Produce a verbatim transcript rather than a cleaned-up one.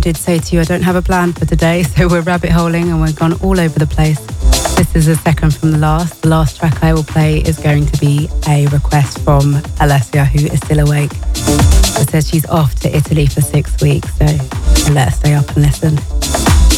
did say to you, I don't have a plan for today, so we're rabbit holing and we've gone all over the place. This is a second from the last. The last track I will play is going to be a request from Alessia, who is still awake. It says she's off to Italy for six weeks, so let her stay up and listen.